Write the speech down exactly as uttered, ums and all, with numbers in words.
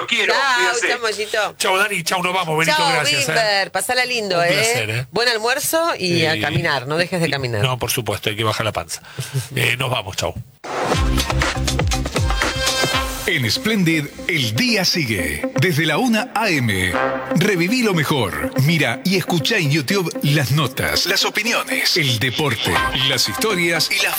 los quiero. Chau, chau, Mollito. Chau, Dani, chau, nos vamos. Benito, Chau, gracias. Bimber. ¿eh? Pasala lindo, Un ¿eh? placer, ¿eh? Buen almuerzo y Eh, a caminar. No dejes de caminar. No, por supuesto, hay que bajar la panza. Eh, nos vamos, chau. En Splendid, el día sigue. Desde la una a eme. Reviví lo mejor. Mira y escucha en YouTube las notas, las opiniones, el deporte, las historias y las